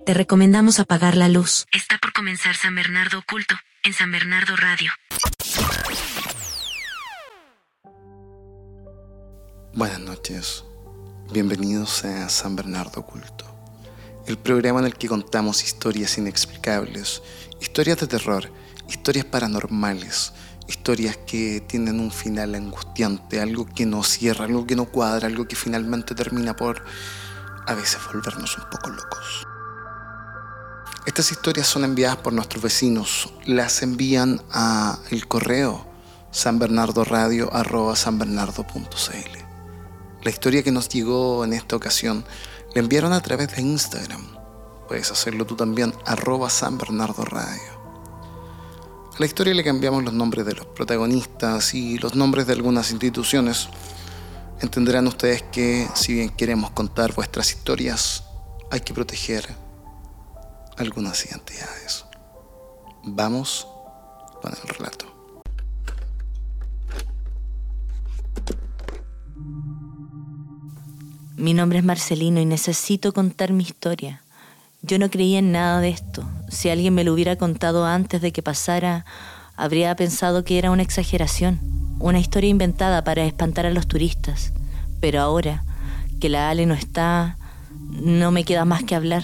Te recomendamos apagar la luz. Está por comenzar San Bernardo Oculto en San Bernardo Radio. Buenas noches, bienvenidos a San Bernardo Oculto, el programa en el que contamos historias inexplicables, historias de terror, historias paranormales, historias que tienen un final angustiante, algo que no cierra, algo que no cuadra, algo que finalmente termina por a veces volvernos un poco locos. Estas historias son enviadas por nuestros vecinos, las envían a el correo sanbernardoradio@sanbernardo.cl. La historia que nos llegó en esta ocasión la enviaron a través de Instagram. Puedes hacerlo tú también, @sanbernardoradio. A la historia le cambiamos los nombres de los protagonistas y los nombres de algunas instituciones. Entenderán ustedes que, si bien queremos contar vuestras historias, hay que proteger algunas identidades. Vamos con el relato. Mi nombre es Marcelino y necesito contar mi historia. Yo no creía en nada de esto. Si alguien me lo hubiera contado antes de que pasara, habría pensado que era una exageración, una historia inventada para espantar a los turistas. Pero ahora que la Ale no está, no me queda más que hablar.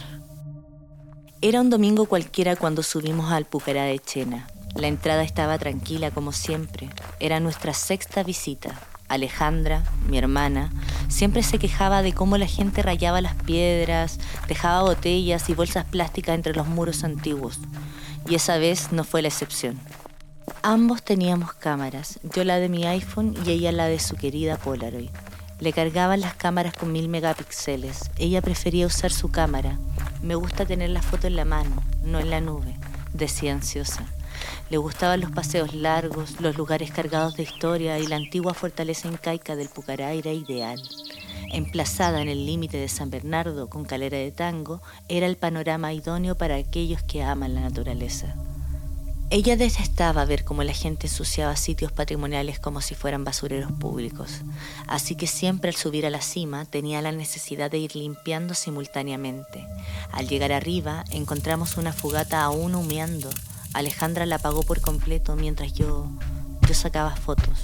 Era un domingo cualquiera cuando subimos al Pucará de Chena. La entrada estaba tranquila como siempre. Era nuestra sexta visita. Alejandra, mi hermana, siempre se quejaba de cómo la gente rayaba las piedras, dejaba botellas y bolsas plásticas entre los muros antiguos. Y esa vez no fue la excepción. Ambos teníamos cámaras, yo la de mi iPhone y ella la de su querida Polaroid. Le cargaban las cámaras con 1000 megapíxeles. Ella prefería usar su cámara. Me gusta tener la foto en la mano, no en la nube, decía ansiosa. Le gustaban los paseos largos, los lugares cargados de historia y la antigua fortaleza incaica del Pucará era ideal. Emplazada en el límite de San Bernardo con Calera de Tango, era el panorama idóneo para aquellos que aman la naturaleza. Ella detestaba ver cómo la gente ensuciaba sitios patrimoniales como si fueran basureros públicos, así que siempre al subir a la cima tenía la necesidad de ir limpiando simultáneamente. Al llegar arriba encontramos una fogata aún humeando. Alejandra la apagó por completo mientras yo sacaba fotos.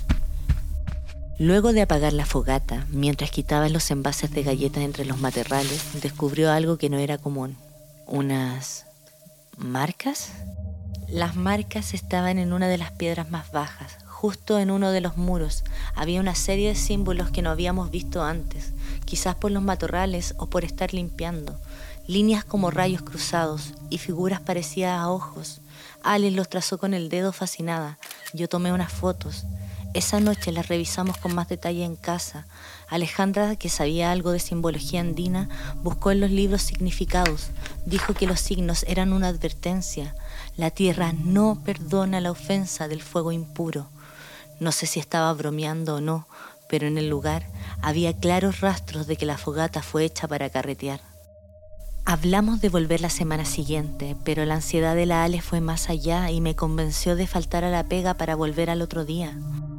Luego de apagar la fogata, mientras quitaba los envases de galletas entre los matorrales, descubrió algo que no era común. ¿Unas marcas? Las marcas estaban en una de las piedras más bajas, justo en uno de los muros. Había una serie de símbolos que no habíamos visto antes, quizás por los matorrales o por estar limpiando. Líneas como rayos cruzados y figuras parecidas a ojos. Ale los trazó con el dedo fascinada. Yo tomé unas fotos. Esa noche las revisamos con más detalle en casa. Alejandra, que sabía algo de simbología andina, buscó en los libros significados. Dijo que los signos eran una advertencia. La tierra no perdona la ofensa del fuego impuro. No sé si estaba bromeando o no, pero en el lugar había claros rastros de que la fogata fue hecha para carretear. Hablamos de volver la semana siguiente, pero la ansiedad de la Ale fue más allá y me convenció de faltar a la pega para volver al otro día.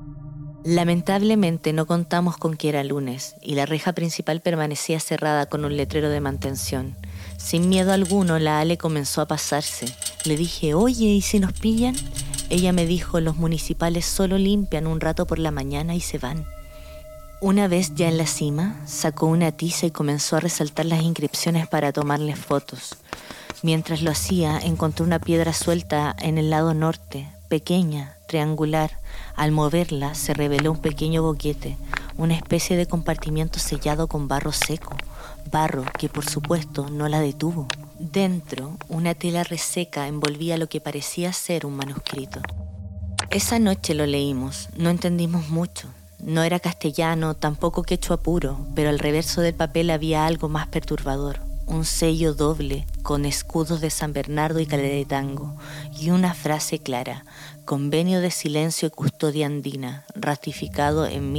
Lamentablemente no contamos con que era lunes y la reja principal permanecía cerrada con un letrero de mantención. Sin miedo alguno, la Ale comenzó a pasarse. Le dije, oye, ¿y si nos pillan? Ella me dijo, los municipales solo limpian un rato por la mañana y se van. Una vez ya en la cima, sacó una tiza y comenzó a resaltar las inscripciones para tomarles fotos. Mientras lo hacía, encontró una piedra suelta en el lado norte, pequeña, triangular. Al moverla, se reveló un pequeño boquete, una especie de compartimiento sellado con barro seco, barro que por supuesto no la detuvo. Dentro, una tela reseca envolvía lo que parecía ser un manuscrito. Esa noche lo leímos, no entendimos mucho. No era castellano, tampoco quechua puro, pero al reverso del papel había algo más perturbador. Un sello doble con escudos de San Bernardo y Calera de Tango y una frase clara: Convenio de Silencio y Custodia Andina, ratificado en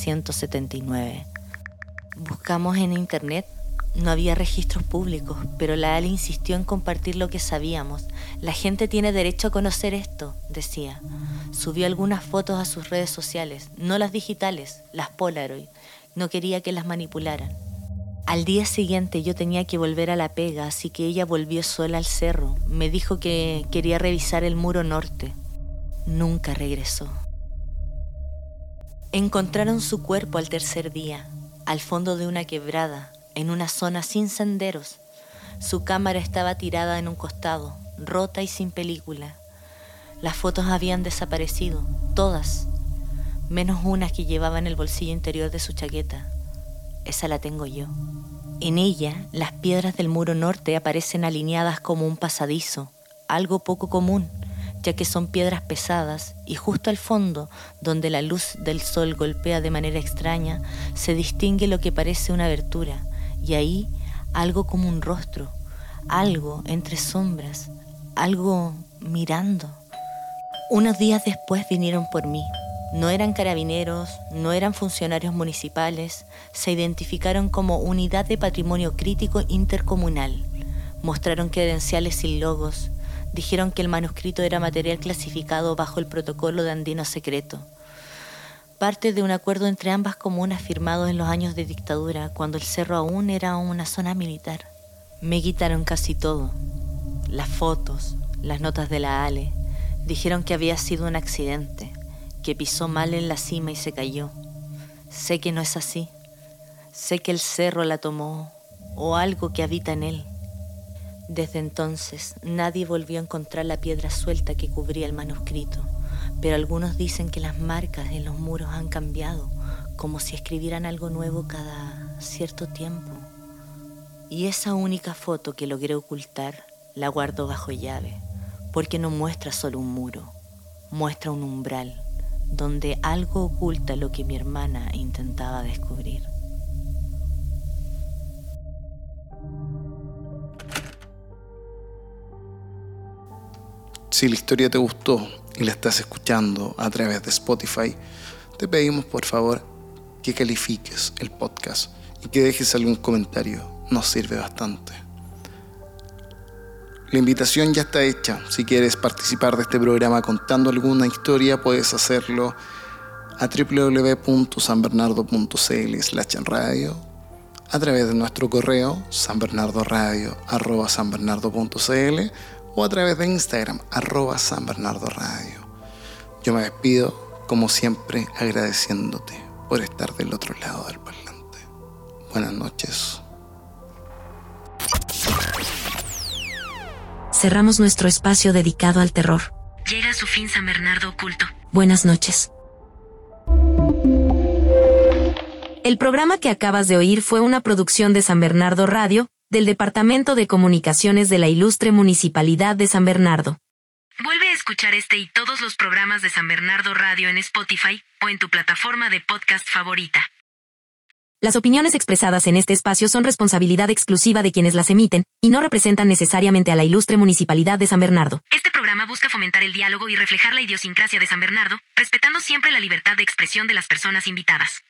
1979. Buscamos en internet. No había registros públicos, pero la Ale insistió en compartir lo que sabíamos. La gente tiene derecho a conocer esto, decía. Subió algunas fotos a sus redes sociales, no las digitales, las Polaroid. No quería que las manipularan. Al día siguiente yo tenía que volver a la pega, así que ella volvió sola al cerro. Me dijo que quería revisar el muro norte. Nunca regresó. Encontraron su cuerpo al tercer día, al fondo de una quebrada, en una zona sin senderos. Su cámara estaba tirada en un costado, rota y sin película. Las fotos habían desaparecido, todas, menos una que llevaba en el bolsillo interior de su chaqueta. Esa la tengo yo. En ella, las piedras del muro norte aparecen alineadas como un pasadizo, algo poco común, ya que son piedras pesadas, y justo al fondo, donde la luz del sol golpea de manera extraña, se distingue lo que parece una abertura, y ahí algo como un rostro, algo entre sombras, algo mirando. Unos días después vinieron por mí. No eran carabineros, no eran funcionarios municipales, se identificaron como Unidad de Patrimonio Crítico Intercomunal. Mostraron credenciales sin logos, dijeron que el manuscrito era material clasificado bajo el protocolo de Andino Secreto, parte de un acuerdo entre ambas comunas firmado en los años de dictadura, cuando el cerro aún era una zona militar. Me quitaron casi todo, las fotos, las notas de la Ale. Dijeron que había sido un accidente, que pisó mal en la cima y se cayó. Sé que no es así. Sé que el cerro la tomó, o algo que habita en él. Desde entonces, nadie volvió a encontrar la piedra suelta que cubría el manuscrito, pero algunos dicen que las marcas en los muros han cambiado, como si escribieran algo nuevo cada cierto tiempo. Y esa única foto que logré ocultar, la guardo bajo llave, porque no muestra solo un muro, muestra un umbral, donde algo oculta lo que mi hermana intentaba descubrir. Si la historia te gustó y la estás escuchando a través de Spotify, te pedimos por favor que califiques el podcast y que dejes algún comentario. Nos sirve bastante. La invitación ya está hecha. Si quieres participar de este programa contando alguna historia, puedes hacerlo a www.sanbernardo.cl/radio, a través de nuestro correo sanbernardoradio@sanbernardo.cl o a través de Instagram @sanbernardoradio. Yo me despido, como siempre, agradeciéndote por estar del otro lado del parlante. Buenas noches. Cerramos nuestro espacio dedicado al terror. Llega a su fin San Bernardo Oculto. Buenas noches. El programa que acabas de oír fue una producción de San Bernardo Radio, del Departamento de Comunicaciones de la Ilustre Municipalidad de San Bernardo. Vuelve a escuchar este y todos los programas de San Bernardo Radio en Spotify o en tu plataforma de podcast favorita. Las opiniones expresadas en este espacio son responsabilidad exclusiva de quienes las emiten y no representan necesariamente a la Ilustre Municipalidad de San Bernardo. Este programa busca fomentar el diálogo y reflejar la idiosincrasia de San Bernardo, respetando siempre la libertad de expresión de las personas invitadas.